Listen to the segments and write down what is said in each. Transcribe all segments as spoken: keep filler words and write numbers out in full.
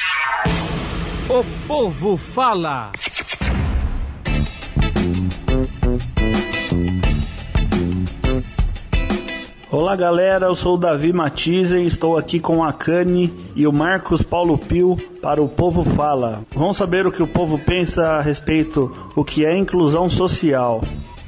O povo fala. Olá galera, eu sou o Davi Matizen, estou aqui com a Cani e o Marcos Paulo Pio para o Povo Fala. Vamos saber o que o povo pensa a respeito do que é inclusão social.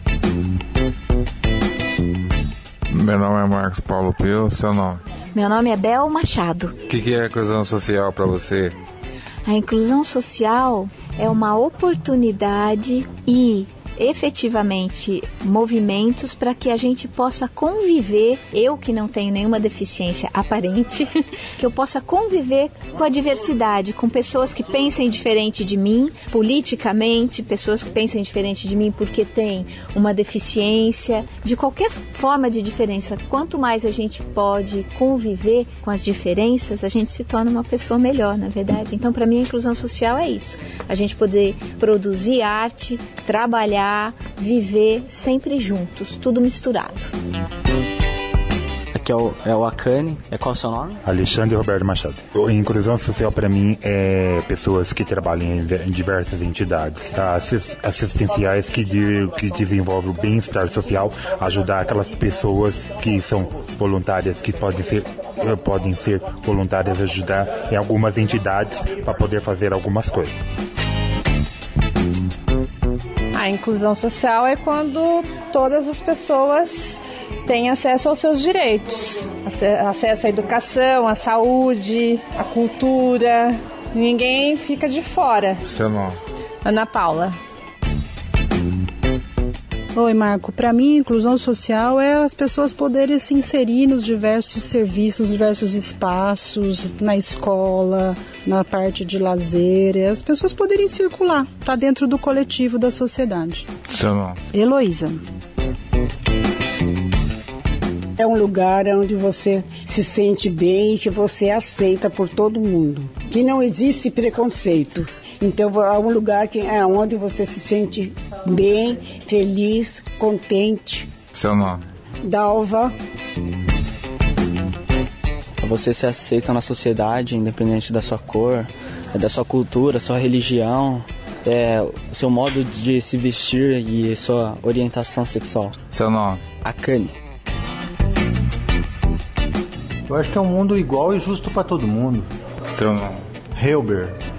Meu nome é Marcos Paulo Pio, seu nome? Meu nome é Bel Machado. O que, que é inclusão social para você? A inclusão social é uma oportunidade e efetivamente movimentos para que a gente possa conviver, eu que não tenho nenhuma deficiência aparente, que eu possa conviver com a diversidade, com pessoas que pensem diferente de mim, politicamente, pessoas que pensem diferente de mim porque têm uma deficiência, de qualquer forma de diferença. Quanto mais a gente pode conviver com as diferenças, a gente se torna uma pessoa melhor, na verdade. Então, para mim, a inclusão social é isso. A gente poder produzir arte, trabalhar, viver sempre juntos, tudo misturado. Aqui é o, é o Akane. É qual o seu nome? Alexandre Roberto Machado. A inclusão social para mim é pessoas que trabalham em diversas entidades assistenciais que, de, que desenvolvem o bem-estar social, ajudar aquelas pessoas que são voluntárias, que podem ser, podem ser voluntárias, ajudar em algumas entidades para poder fazer algumas coisas. A inclusão social é quando todas as pessoas têm acesso aos seus direitos, acesso à educação, à saúde, à cultura. Ninguém fica de fora. Seu nome? Ana Paula. Oi, Marco. Para mim, inclusão social é as pessoas poderem se inserir nos diversos serviços, nos diversos espaços, na escola, na parte de lazer, as pessoas poderem circular, tá dentro do coletivo da sociedade. Seu nome? Heloísa. É um lugar onde você se sente bem e que você é aceita por todo mundo, que não existe preconceito. Então é um lugar que é onde você se sente bem, feliz, contente. Seu nome? Dalva. Você se aceita na sociedade, independente da sua cor, da sua cultura, sua religião, é, o seu modo de se vestir e sua orientação sexual. Seu nome? Akane. Eu acho que é um mundo igual e justo para todo mundo. Seu nome? Helber.